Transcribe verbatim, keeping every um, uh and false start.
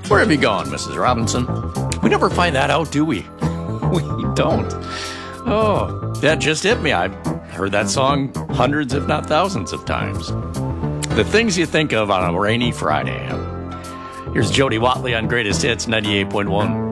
Where have you gone, Missus Robinson? We never find that out, do we? We don't. Oh, that just hit me. I've heard that song hundreds, if not thousands of times. The things you think of on a rainy Friday. Here's Jody Watley on Greatest Hits ninety-eight point one.